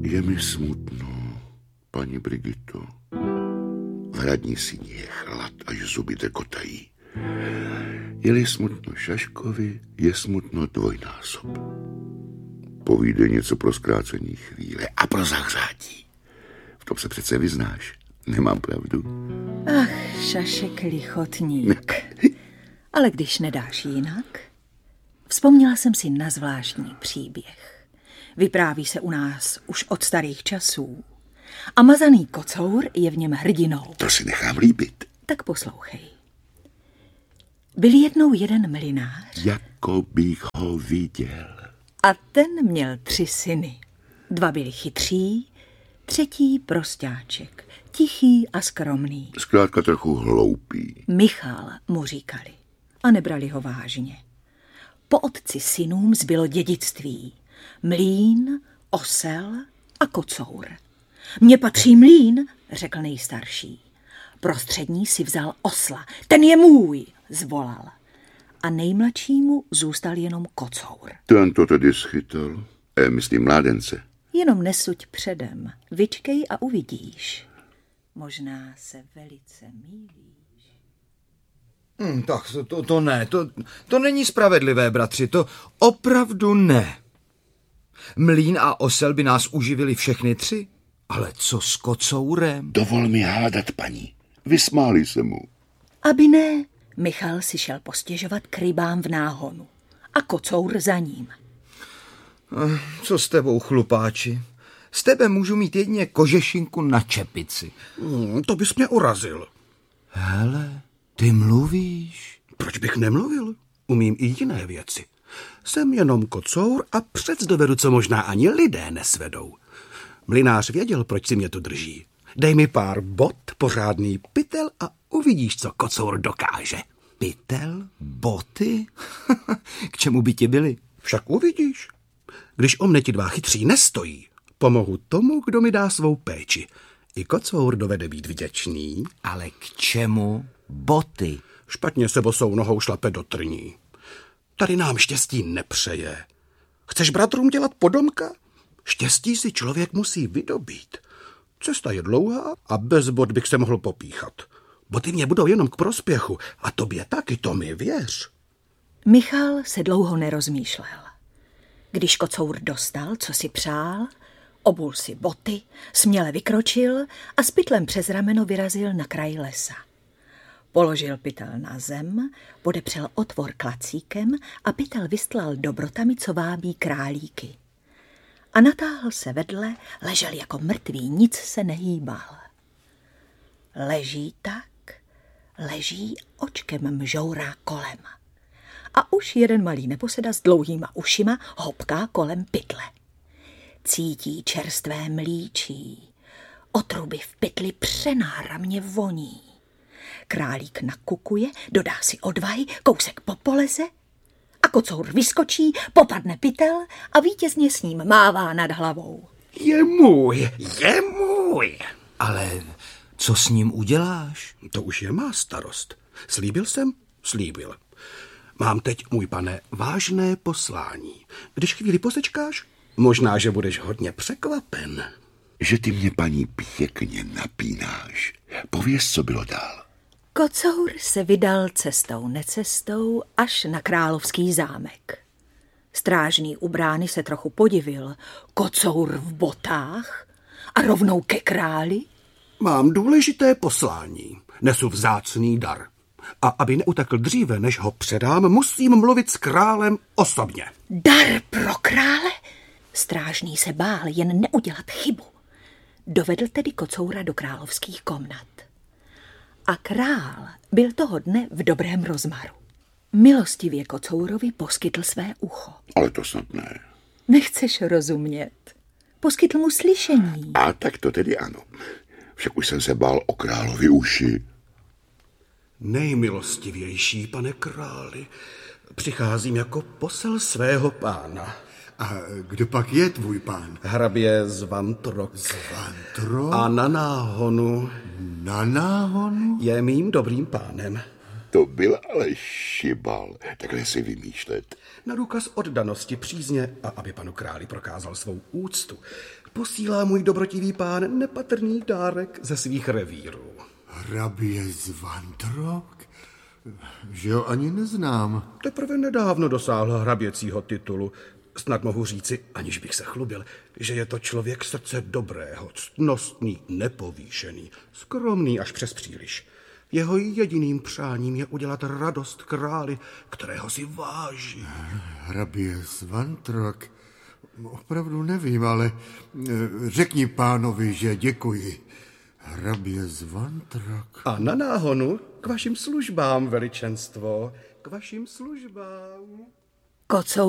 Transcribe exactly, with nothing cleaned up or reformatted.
Je mi smutno, paní Brigito. V hradní síni je chlad, až zuby trkotají. Je-li smutno Šaškovi, je smutno dvojnásob. Povídej něco pro zkrácení chvíle a pro zahřátí. V tom se přece vyznáš. Nemám pravdu? Ach, Šašek lichotník. Ale když nedáš jinak... Vzpomněla jsem si na zvláštní příběh. Vypráví se u nás už od starých časů. A mazaný kocour je v něm hrdinou. To si nechám líbit. Tak poslouchej. Byl jednou jeden mlynář. Jako bych ho viděl. A ten měl tři syny. Dva byli chytří, třetí prostáček, tichý a skromný. Zkrátka trochu hloupý. Michal mu říkali a nebrali ho vážně. Po otci synům zbylo dědictví. Mlýn, osel a kocour. Mně patří mlýn, řekl nejstarší. Prostřední si vzal osla. Ten je můj, zvolal. A nejmladšímu zůstal jenom kocour. Ten to tedy schytal. E, myslím mládence. Jenom nesuď předem. Vyčkej a uvidíš. Možná se velice mýlíš. Hmm, tak to, to, to ne, to, to není spravedlivé, bratři, to opravdu ne. Mlýn a osel by nás uživili všechny tři, ale co s kocourem? Dovol mi hádat, paní. Vysmáli se mu. Aby ne, Michal si šel postěžovat k rybám v náhonu a kocour za ním. Co s tebou, chlupáči? Z tebe můžu mít jedině kožešinku na čepici. Hmm, to bys mě urazil. Hele, ty mluvíš? Proč bych nemluvil? Umím i jiné věci. Jsem jenom kocour a přec dovedu, co možná ani lidé nesvedou. Mlynář věděl, proč si mě tu drží. Dej mi pár bot, pořádný pytel a uvidíš, co kocour dokáže. Pytel? Boty? K čemu by ti byly? Však uvidíš. Když o mne ti dva chytří nestojí, pomohu tomu, kdo mi dá svou péči. I kocour dovede být vděčný. Ale k čemu boty? Špatně se bosou nohou šlape do trní. Tady nám štěstí nepřeje. Chceš bratrům dělat podomka? Štěstí si člověk musí vydobít. Cesta je dlouhá a bez bot bych se mohl popíchat. Boty mě budou jenom k prospěchu a tobě taky, to mi věř. Michal se dlouho nerozmýšlel. Když kocour dostal, co si přál, obul si boty, směle vykročil a s pytlem přes rameno vyrazil na kraj lesa. Položil pytel na zem, podepřel otvor klacíkem a pytel vystlal dobrotami, co vábí králíky. A natáhl se vedle, ležel jako mrtvý, nic se nehýbal. Leží tak, leží, očkem mžourá kolem. A už jeden malý neposeda s dlouhýma ušima hopká kolem pytle. Cítí čerstvé mlíčí, otruby v pytli přenáramně voní. Králík nakukuje, dodá si odvahy, kousek popoleze a kocour vyskočí, popadne pytel a vítězně s ním mává nad hlavou. Je můj, je můj. Ale co s ním uděláš? To už je má starost. Slíbil jsem? Slíbil. Mám teď, můj pane, vážné poslání. Když chvíli posečkáš, možná, že budeš hodně překvapen. Že ty mě, paní, pěkně napínáš. Pověz, co bylo dál. Kocour se vydal cestou necestou až na královský zámek. Strážný u brány se trochu podivil. Kocour v botách a rovnou ke králi? Mám důležité poslání. Nesu vzácný dar. A aby neutekl dříve, než ho předám, musím mluvit s králem osobně. Dar pro krále? Strážný se bál jen neudělat chybu. Dovedl tedy kocoura do královských komnat. A král byl toho dne v dobrém rozmaru. Milostivě kocourovi poskytl své ucho. Ale to snad ne. Nechceš rozumět. Poskytl mu slyšení. A tak to tedy ano. Však už jsem se bál o královi uši. Nejmilostivější, pane králi, přicházím jako posel svého pána. A kdo pak je tvůj pán? Hrabě z Vantrok. Z Vantrok? A na náhonu. Na náhonu? Je mým dobrým pánem. To byl ale šibal, takhle si vymýšlet. Na důkaz oddanosti, přízně a aby panu králi prokázal svou úctu, posílá můj dobrotivý pán nepatrný dárek ze svých revírů. Hrabě z Vantrok? Že ho ani neznám. Teprve nedávno dosáhl hraběcího titulu. Snad mohu říci, aniž bych se chlubil, že je to člověk srdce dobrého, ctnostný, nepovýšený, skromný až přes příliš. Jeho jediným přáním je udělat radost králi, kterého si váží. Hrabě z Vantrok? Opravdu nevím, ale řekni pánovi, že děkuji. Hrabě z Vantrok. A na náhonu k vašim službám, veličenstvo, k vašim službám. Kocour